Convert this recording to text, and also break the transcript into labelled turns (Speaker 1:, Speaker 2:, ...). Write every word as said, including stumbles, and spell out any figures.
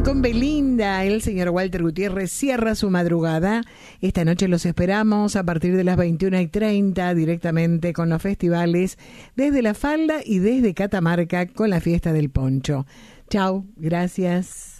Speaker 1: con Belinda. El señor Walter Gutiérrez cierra su madrugada. Esta noche los esperamos a partir de las veintiuna y treinta directamente con los festivales desde La Falda y desde Catamarca con la fiesta del poncho. Chau, gracias.